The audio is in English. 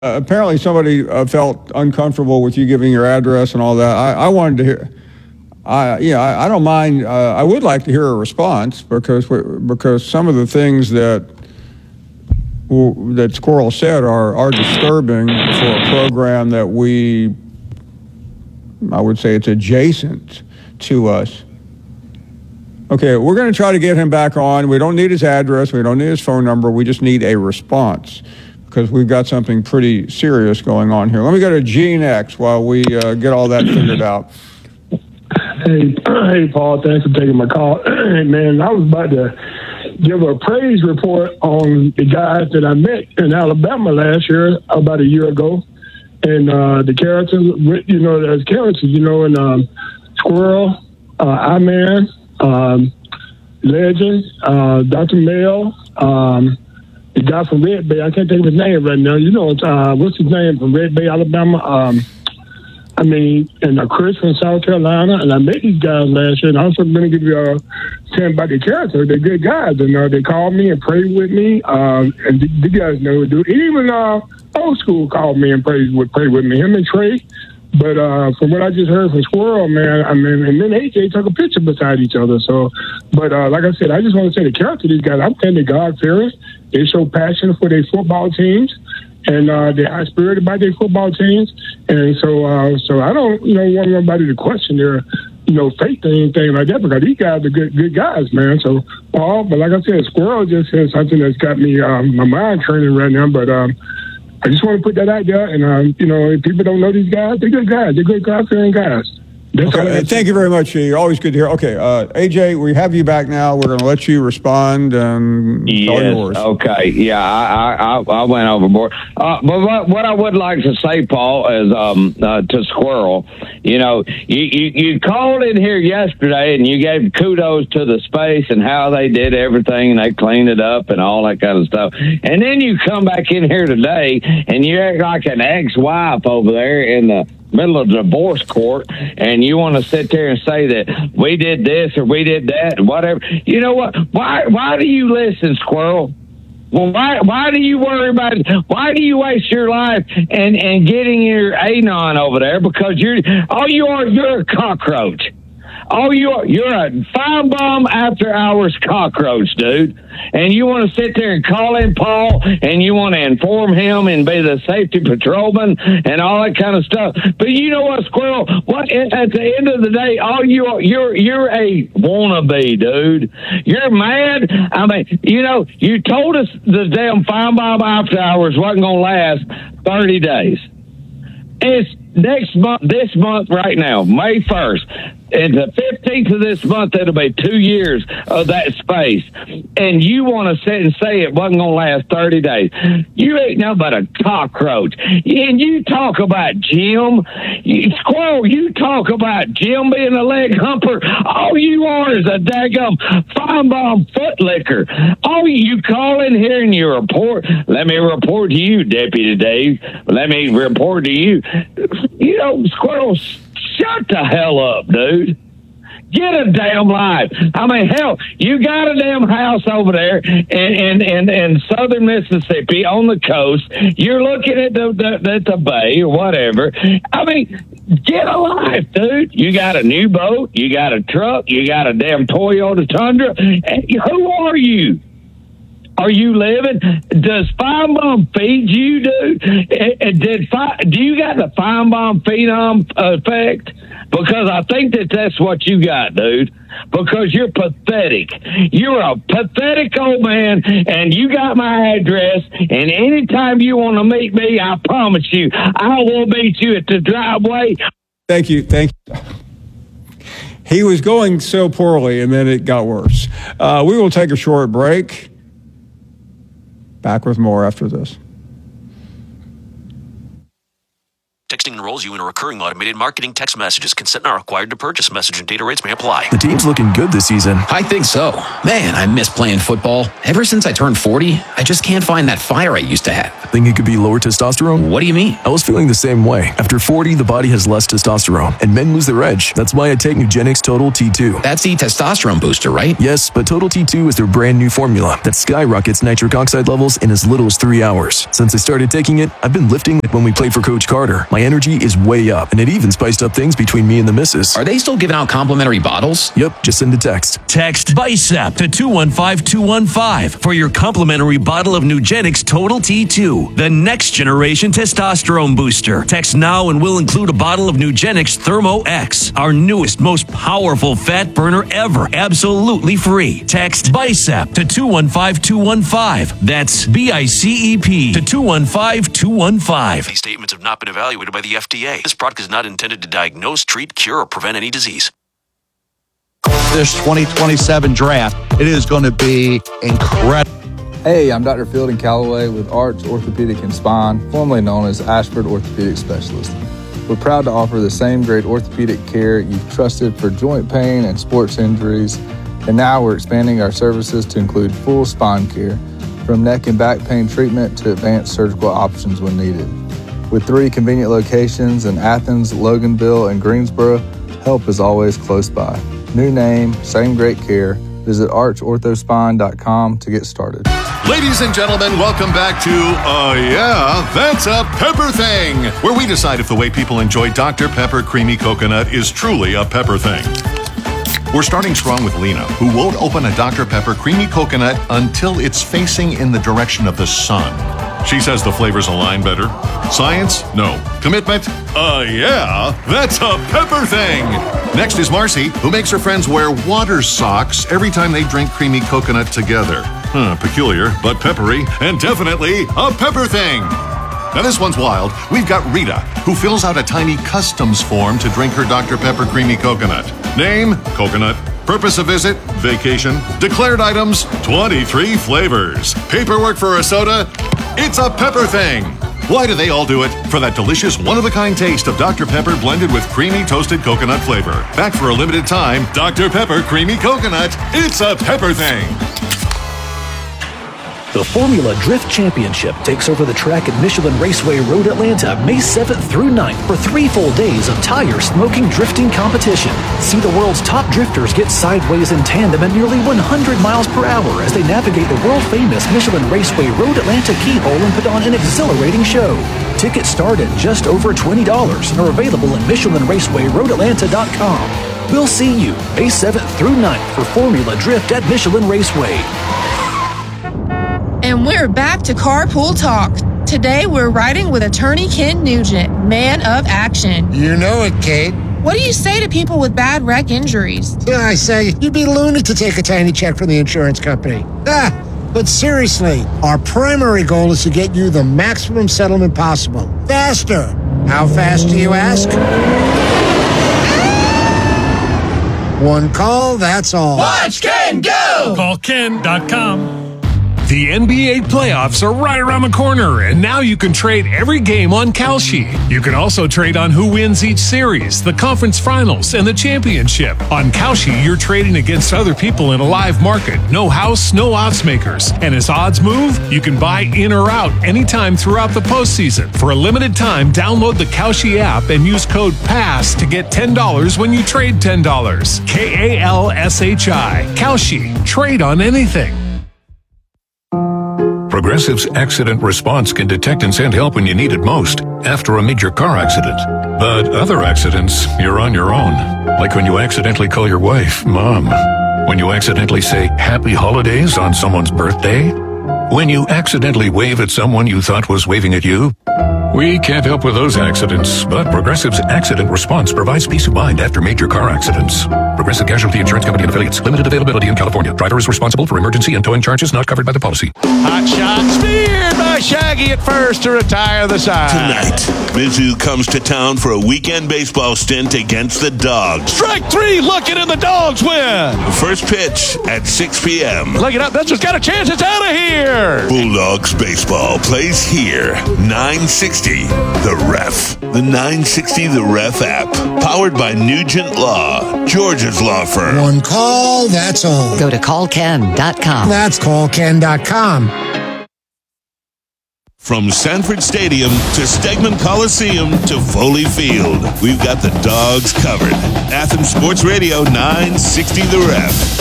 Apparently somebody felt uncomfortable with you giving your address and all that. I wanted to hear. I don't mind. I would like to hear a response because some of the things that Squirrel said are disturbing for a program that I would say it's adjacent to us. Okay, we're going to try to get him back on. We don't need his address. We don't need his phone number. We just need a response because we've got something pretty serious going on here. Let me go to Gene X while we get all that figured out. Hey, Paul, thanks for taking my call. Man, I was about to give a praise report on the guys that I met in Alabama last year, about a year ago. And the characters, as characters, and Squirrel, I-Man, Legend, Dr. Mel, the guy from Red Bay. I can't think of his name right now. What's his name from Red Bay, Alabama? And Chris from South Carolina. And I met these guys last year. And I also going to give you a saying about the character. They're good guys. And they called me and prayed with me. And the guys know, dude. Even Old School called me and prayed with me. Him and Trey. But from what I just heard from Squirrel, man, and then AJ took a picture beside each other. So, but like I said, I just want to say the character of these guys, I'm telling you, God-fearing. They show passion for their football teams, and they're high-spirited about their football teams. And so I don't, want nobody to question their, faith or anything like that, because these guys are good guys, man. So, Paul, but like I said, Squirrel just said something that's got me, my mind turning right now, but I just want to put that out there, and if people don't know these guys, they're good guys. They're good God-fearing guys. Okay, thank you very much. You're always good to hear. Okay, AJ, we have you back now. We're going to let you respond, and it's all yours. Okay. Yeah, I went overboard. But what I would like to say, Paul, is to Squirrel, you called in here yesterday, and you gave kudos to the space and how they did everything, and they cleaned it up and all that kind of stuff. And then you come back in here today, and you act like an ex-wife over there in the middle of the divorce court, and you want to sit there and say that we did this or we did that and whatever. You know what? Why do you listen, Squirrel? Well, why do you worry about it? Why do you waste your life and getting your anon over there? Because you're a cockroach. You're a fire bomb after hours cockroach, dude. And you want to sit there and call in Paul, and you want to inform him and be the safety patrolman and all that kind of stuff. But you know what, Squirrel? At the end of the day, you're a wannabe, dude. You're mad. You told us the damn fire bomb after hours wasn't gonna last 30 days. It's next month, this month right now, May 1st. And the 15th of this month, it'll be 2 years of that space. And you want to sit and say it wasn't going to last 30 days. You ain't nothing but a cockroach. And you talk about Jim. Squirrel, you talk about Jim being a leg humper. All you are is a daggum fine bomb foot licker. All you call in here and you report. Let me report to you, Deputy Dave. Let me report to you. Squirrel, shut the hell up, dude. Get a damn life. Hell, you got a damn house over there in southern Mississippi on the coast. You're looking at the bay or whatever. Get a life, dude. You got a new boat. You got a truck. You got a damn Toyota Tundra. Who are you? Are you living? Does Fine Bomb feed you, dude? Do you got the Fine Bomb phenom effect? Because I think that's what you got, dude. Because you're pathetic. You're a pathetic old man, and you got my address, and anytime you want to meet me, I promise you, I will meet you at the driveway. Thank you. He was going so poorly, and then it got worse. We will take a short break. Back with more after this. Texting enrolls you in a recurring automated marketing text messages. Consent not required to purchase. Message and data rates may apply. The team's looking good this season. I think so. Man, I miss playing football. Ever since I turned 40, I just can't find that fire I used to have. Think it could be lower testosterone? What do you mean? I was feeling the same way. After 40, the body has less testosterone, and men lose their edge. That's why I take Nugenix Total T2. That's the testosterone booster, right? Yes, but Total T2 is their brand new formula that skyrockets nitric oxide levels in as little as 3 hours. Since I started taking it, I've been lifting like when we played for Coach Carter. My energy is way up, and it even spiced up things between me and the missus. Are they still giving out complimentary bottles? Yep, just send a text. Text BICEP to 215-215 for your complimentary bottle of Nugenix Total T2, the next generation testosterone booster. Text now and we'll include a bottle of Nugenix Thermo X, our newest, most powerful fat burner ever, absolutely free. Text BICEP to 215-215. That's BICEP to 215-215. These statements have not been evaluated by the FDA. This product is not intended to diagnose, treat, cure, or prevent any disease. This 2027 draft, it is going to be incredible. Hey, I'm Dr. Fielding Calloway with Arch Orthopedic and Spine, formerly known as Ashford Orthopedic Specialist. We're proud to offer the same great orthopedic care you've trusted for joint pain and sports injuries, and now we're expanding our services to include full spine care, from neck and back pain treatment to advanced surgical options when needed. With 3 convenient locations in Athens, Loganville, and Greensboro, help is always close by. New name, same great care. Visit archorthospine.com to get started. Ladies and gentlemen, welcome back to Yeah, That's a Pepper Thing, where we decide if the way people enjoy Dr. Pepper Creamy Coconut is truly a pepper thing. We're starting strong with Lena, who won't open a Dr. Pepper Creamy Coconut until it's facing in the direction of the sun. She says the flavors align better. Science? No. Commitment? Yeah, that's a pepper thing. Next is Marcy, who makes her friends wear water socks every time they drink creamy coconut together. Peculiar, but peppery, and definitely a pepper thing. Now this one's wild. We've got Rita, who fills out a tiny customs form to drink her Dr. Pepper Creamy Coconut. Name? Coconut. Purpose of visit? Vacation. Declared items? 23 flavors. Paperwork for a soda? It's a pepper thing. Why do they all do it? For that delicious one-of-a-kind taste of Dr. Pepper blended with creamy toasted coconut flavor. Back for a limited time, Dr. Pepper Creamy Coconut. It's a pepper thing. The Formula Drift Championship takes over the track at Michelin Raceway Road, Atlanta, May 7th through 9th for 3 full days of tire-smoking drifting competition. See the world's top drifters get sideways in tandem at nearly 100 miles per hour as they navigate the world-famous Michelin Raceway Road Atlanta key hole and put on an exhilarating show. Tickets start at just over $20 and are available at MichelinRacewayRoadAtlanta.com. We'll see you May 7th through 9th for Formula Drift at Michelin Raceway. And we're back to Carpool Talk. Today we're riding with attorney Ken Nugent, man of action. You know it, Kate. What do you say to people with bad wreck injuries? Yeah, I say, you'd be loony to take a tiny check from the insurance company. But seriously, our primary goal is to get you the maximum settlement possible. Faster. How fast do you ask? One call, that's all. Watch Ken go! Call Ken.com. The NBA playoffs are right around the corner, and now you can trade every game on Kalshi. You can also trade on who wins each series, the conference finals, and the championship. On Kalshi, you're trading against other people in a live market. No house, no odds makers. And as odds move, you can buy in or out anytime throughout the postseason. For a limited time, download the Kalshi app and use code PASS to get $10 when you trade $10. KALSHI. Kalshi. Trade on anything. Progressive's accident response can detect and send help when you need it most, after a major car accident. But other accidents, you're on your own. Like when you accidentally call your wife Mom. When you accidentally say Happy Holidays on someone's birthday. When you accidentally wave at someone you thought was waving at you. We can't help with those accidents, but Progressive's accident response provides peace of mind after major car accidents. Progressive Casualty Insurance Company and Affiliates. Limited availability in California. Driver is responsible for emergency and towing charges not covered by the policy. Hot shot, speared by Shaggy at first to retire the side. Tonight, Mizzou comes to town for a weekend baseball stint against the Dogs. Strike three, looking, and the Dogs win. The first pitch at 6 p.m. Look it up, Mitchell's got a chance, it's out of here. Bulldogs baseball plays here. 960 The Ref. The 960 The Ref app, powered by Nugent Law, Georgia's law firm. One call, that's all. Go to callken.com. That's callken.com. From Sanford Stadium to Stegman Coliseum to Foley Field, we've got the Dogs covered. Athens Sports Radio 960 The Ref.